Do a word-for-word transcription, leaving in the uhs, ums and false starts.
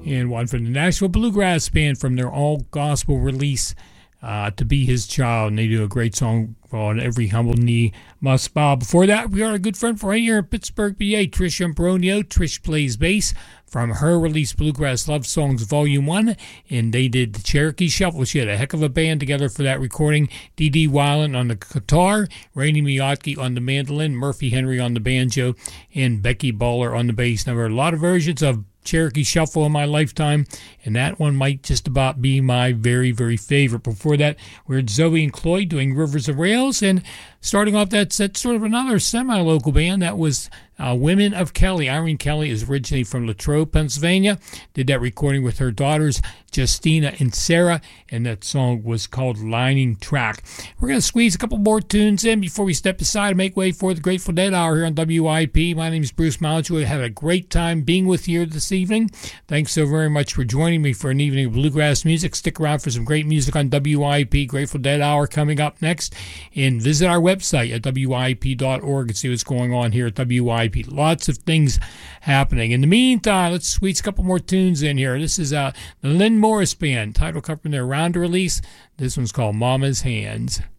and one from the Nashville Bluegrass Band from their all-gospel release, uh, To Be His Child. And they do a great song called Every Humble Knee Must Bow. Before that, we are a good friend from right here in Pittsburgh, P A, Trish Ambronio. Trish plays bass from her release, Bluegrass Love Songs Volume one, and they did the Cherokee Shuffle. She had a heck of a band together for that recording. Dee Dee Weiland on the guitar, Rainey Miyotki on the mandolin, Murphy Henry on the banjo, and Becky Bowler on the bass. Now, there are a lot of versions of Cherokee Shuffle in my lifetime, and that one might just about be my very, very favorite. Before that, we heard Zoe and Cloyd doing Rivers of Rails, and starting off that set, sort of another semi-local band, that was uh, Women of Kelly. Irene Kelly is originally from Latrobe, Pennsylvania, did that recording with her daughters, Justina and Sarah, and that song was called Lining Track. We're going to squeeze a couple more tunes in before we step aside and make way for the Grateful Dead Hour here on W I P. My name is Bruce Miles. We had a great time being with you this evening. Thanks so very much for joining me for an evening of bluegrass music. Stick around for some great music on W I P. Grateful Dead Hour coming up next. And visit our website at W I P dot org and see what's going on here at W I P. Lots of things happening. In the meantime, let's squeeze a couple more tunes in here. This is uh, the Lynn Morris Band, title cut from their Round release. This one's called Mama's Hands.